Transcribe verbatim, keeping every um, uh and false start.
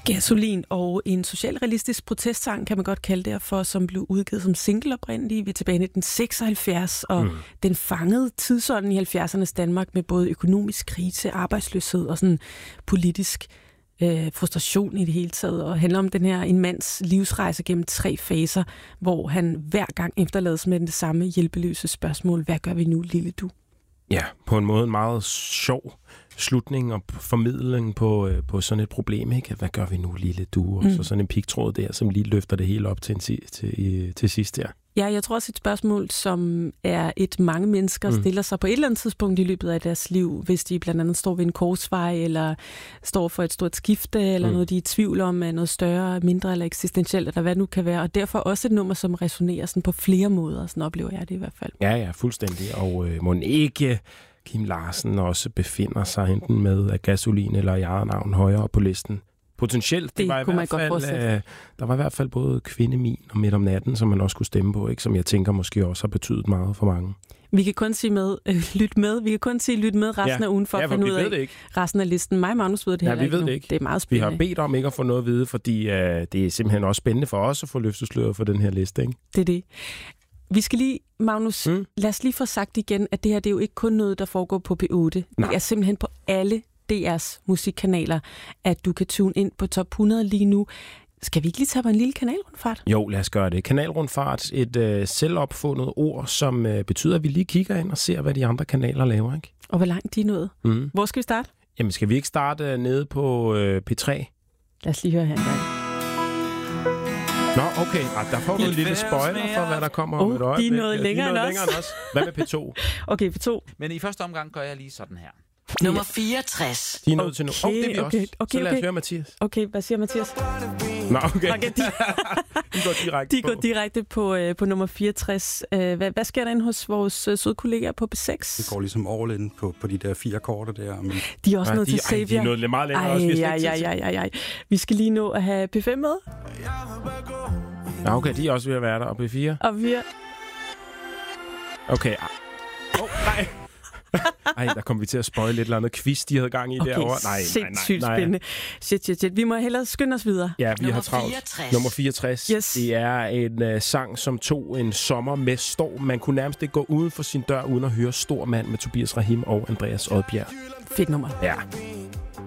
Gasolin og en socialrealistisk protestsang, kan man godt kalde det for, som blev udgivet som single oprindeligt. Vi er tilbage i nitten seksoghalvfjerds, og mm. den fangede tidsånden i halvfjerdsernes Danmark med både økonomisk krise, arbejdsløshed og sådan politisk øh, frustration i det hele taget, og handler om den her en mands livsrejse gennem tre faser, hvor han hver gang efterlades med det samme hjælpeløse spørgsmål: hvad gør vi nu, lille du? Ja, på en måde en meget sjov slutning og formidling på, øh, på sådan et problem, ikke? Hvad gør vi nu, lille du? Og mm. så sådan en pigtråd der, som lige løfter det hele op til, en, til, til, til sidst der. Ja, jeg tror også et spørgsmål, som er et mange mennesker mm. stiller sig på et eller andet tidspunkt i løbet af deres liv, hvis de blandt andet står ved en korsvej, eller står for et stort skifte, eller mm. noget, de er i tvivl om, er noget større, mindre eller eksistentielt, eller hvad det nu kan være. Og derfor også et nummer, som resonerer sådan på flere måder, sådan oplever jeg det i hvert fald. Ja, ja, fuldstændig. Og øh, må ikke Kim Larsen også befinder sig enten med af Gasolin eller i eget navn højere på listen. Potentielt, det, det var i hvert fald, øh, der var i hvert fald både Kvindemin og Midt om natten, som man også kunne stemme på, ikke? Som jeg tænker måske også har betydet meget for mange. Vi kan kun sige med, øh, lyt med. Vi kan kun sige lyt med resten ja. af ugen for ja, at finde ud af resten af listen. Mig og Magnus ved det ja, heller vi ikke ved nu. Det, ikke. Det er meget spændende. Vi har bedt om ikke at få noget at vide, fordi øh, det er simpelthen også spændende for os at få løftesløret for den her liste, ikke? Det er det. Vi skal lige, Magnus, mm. lad os lige få sagt igen, at det her det er jo ikke kun noget, der foregår på P otte. Nej. Det er simpelthen på alle D R's musikkanaler, at du kan tune ind på top hundrede lige nu. Skal vi ikke lige tage på en lille kanalrundfart? Jo, lad os gøre det. Kanalrundfart, et øh, selvopfundet ord, som øh, betyder, at vi lige kigger ind og ser, hvad de andre kanaler laver, ikke? Og hvor langt de er nået. Mm. Hvor skal vi starte? Jamen, skal vi ikke starte øh, nede på øh, P tre? Lad os lige høre her en gang. Nå, okay. Ah, der får du en lille spoiler for, hvad der kommer oh, om et øjeblik. De er noget længere, de er noget end, længere end os. Hvad med P to? Okay, P to. Men i første omgang gør jeg lige sådan her. Nummer fireogtres. De er nået til nu. Åh, oh, det er vi okay, også. Okay, så lad os okay. høre Mathias. Okay, hvad siger Mathias? Nå, okay. okay de, de går direkte de på. går direkte på, øh, på nummer fireogtres. Øh, hvad, hvad sker der inde hos vores øh, søde kollegaer på P seks? Det går ligesom all in på, på de der fire akkorder der. Men... De er også ja, nået de, til Savior. Ej, de er nået lidt meget længere ej, også. Vi, ej, ej, ej, ej, ej. Vi skal lige nå at have P fem med. Ja, okay, de er også ved at være der. Og P fire? Og vi er... Okay. Åh, oh, nej. Ej, der kom vi til at spoil lidt eller andet quiz, de havde gang i okay, derovre. Nej, sindssygt nej, nej, nej. spændende. Shit, shit, shit. Vi må hellere skynde os videre. Ja, vi Nummer har travlt. fireogtres. Nummer fireogtres. Yes. Det er en uh, sang, som tog en sommer med storm. Man kunne nærmest ikke gå uden for sin dør, uden at høre Stor Mand med Tobias Rahim og Andreas Odbjerg. Fedt nummer. Ja.